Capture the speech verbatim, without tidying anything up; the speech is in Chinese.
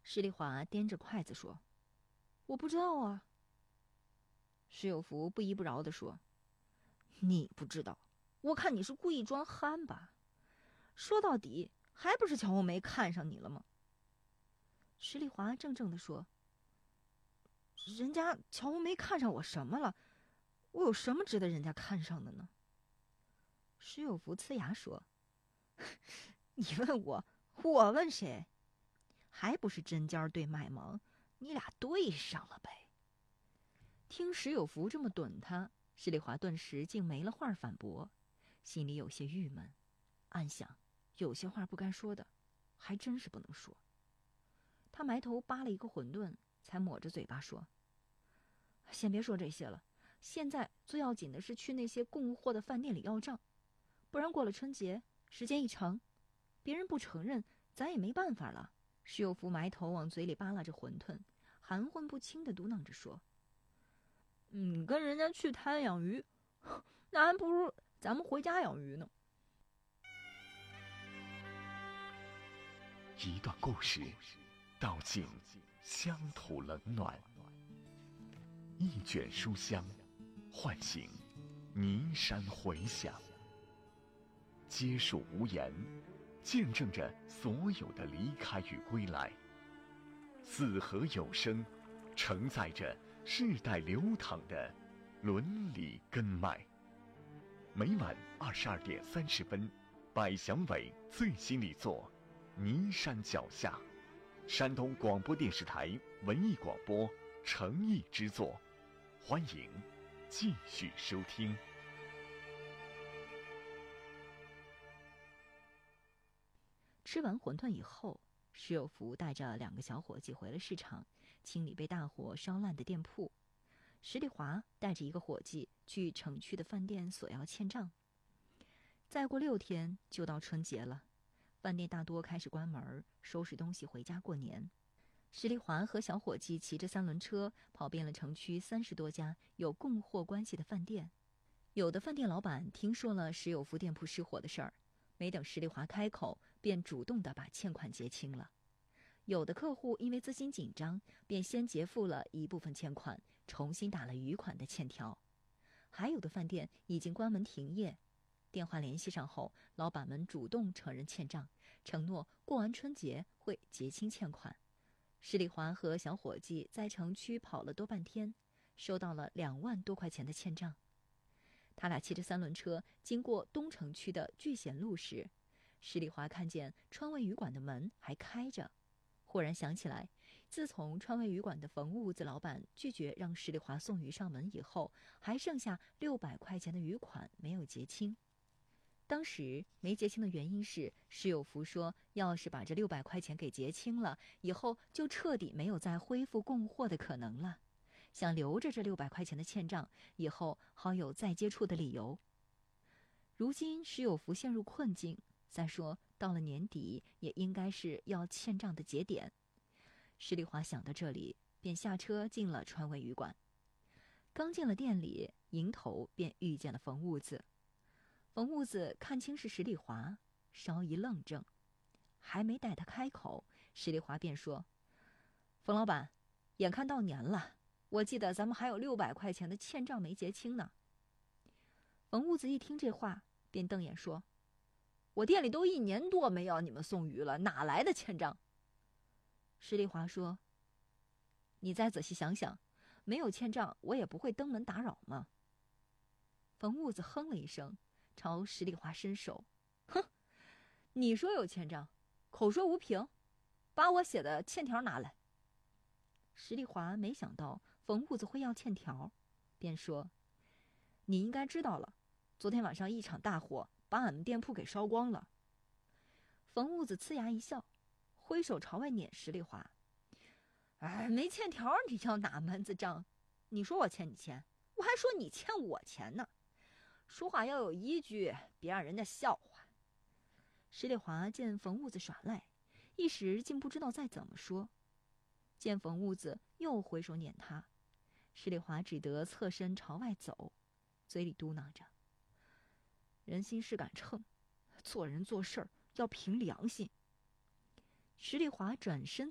施丽华掂着筷子说：“我不知道啊。”石有福不依不饶地说：“你不知道，我看你是故意装憨吧？说到底，还不是乔红梅看上你了吗？”施丽华怔怔地说：“人家乔红梅看上我什么了？我有什么值得人家看上的呢？”石有福呲牙说：“你问我，我问谁？还不是针尖对麦芒，你俩对上了呗。”听石有福这么怼他，施丽华顿时竟没了话反驳，心里有些郁闷，暗想有些话不该说的，还真是不能说。他埋头扒了一个馄饨，才抹着嘴巴说：“先别说这些了，现在最要紧的是去那些供货的饭店里要账，不然过了春节，时间一长，别人不承认，咱也没办法了。”石有福埋头往嘴里扒拉着馄饨，含混不清地嘟囔着说：“嗯，跟人家去滩养鱼，那还不如咱们回家养鱼呢。” 一段故事，道尽乡土冷暖；一卷书香，唤醒泥山回响。皆属无言，见证着所有的离开与归来。四合有声，承载着世代流淌的伦理根脉。每晚二十二点三十分，百祥伟最新力作《泥山脚下》，山东广播电视台文艺广播诚意之作，欢迎继续收听。 吃完馄饨以后，石有福带着两个小伙计回了市场，清理被大火烧烂的店铺。石丽华带着一个伙计去城区的饭店索要欠账。再过六天就到春节了，饭店大多开始关门，收拾东西回家过年。石丽华和小伙计骑着三轮车跑遍了城区三十多家有供货关系的饭店。有的饭店老板听说了石有福店铺失火的事儿，没等石丽华开口，便主动地把欠款结清了。有的客户因为资金紧张，便先结付了一部分欠款，重新打了余款的欠条。还有的饭店已经关门停业，电话联系上后，老板们主动承认欠账，承诺过完春节会结清欠款。施丽华和小伙计在城区跑了多半天，收到了两万多块钱的欠账。他俩骑着三轮车经过东城区的聚贤路时，施丽华看见川味鱼馆的门还开着，忽然想起来，自从川味鱼馆的冯屋子老板拒绝让施丽华送鱼上门以后，还剩下六百块钱的余款没有结清。当时没结清的原因是，施有福说要是把这六百块钱给结清了，以后就彻底没有再恢复供货的可能了，想留着这六百块钱的欠账，以后好有再接触的理由。如今施有福陷入困境，再说到了年底也应该是要欠账的节点。施丽华想到这里，便下车进了川味鱼馆。刚进了店里，迎头便遇见了冯屋子。冯屋子看清是石丽华，稍一愣怔，还没待他开口，石丽华便说：“冯老板，眼看到年了，我记得咱们还有六百块钱的欠账没结清呢。”冯屋子一听这话，便瞪眼说：“我店里都一年多没要你们送鱼了，哪来的欠账？”石丽华说：“你再仔细想想，没有欠账，我也不会登门打扰嘛。”冯屋子哼了一声，朝石丽华伸手：“哼，你说有欠账，口说无凭，把我写的欠条拿来。”石丽华没想到冯屋子会要欠条，便说：“你应该知道了，昨天晚上一场大火把俺们店铺给烧光了。”冯屋子呲牙一笑，挥手朝外撵石丽华：“哎，没欠条你要哪门子账？你说我欠你钱，我还说你欠我钱呢。说话要有依据，别让人家笑话。”石丽华见冯屋子耍赖，一时竟不知道再怎么说。见冯屋子又挥手撵他，石丽华只得侧身朝外走，嘴里嘟囔着：“人心是杆秤，做人做事儿要凭良心。”石丽华转身